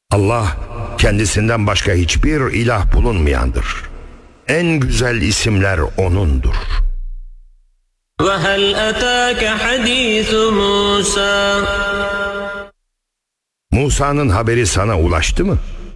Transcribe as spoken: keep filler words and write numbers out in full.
Allah kendisinden başka hiçbir ilah bulunmayandır. En güzel isimler O'nundur. وَهَلْ أَتَاكَ حَدِيثُ مُوسَى Musa'nın haberi sana ulaştı mı?